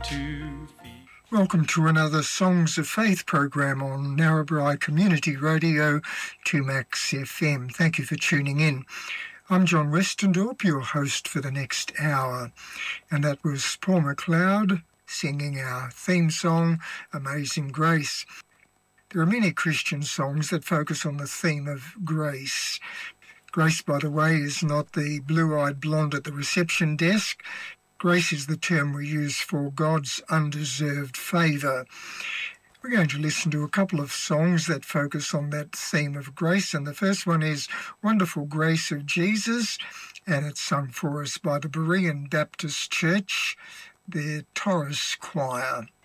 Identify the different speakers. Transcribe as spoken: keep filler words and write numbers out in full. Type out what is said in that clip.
Speaker 1: two feet.
Speaker 2: Welcome to another Songs of Faith program on Narrabri Community Radio, two Max F M. Thank you for tuning in. I'm John Westendorp, your host for the next hour. And that was Paul McLeod singing our theme song, Amazing Grace. There are many Christian songs that focus on the theme of grace. Grace, by the way, is not the blue-eyed blonde at the reception desk. Grace is the term we use for God's undeserved favour. We're going to listen to a couple of songs that focus on that theme of grace, and the first one is Wonderful Grace of Jesus, and it's sung for us by the Berean Baptist Church, the Taurus Choir.